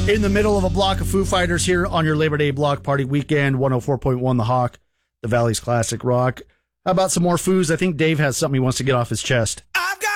In the middle of a block of Foo Fighters here on your Labor Day block party weekend, 104.1 The Hawk, the Valley's Classic Rock. How about some more Foos? I think Dave has something he wants to get off his chest.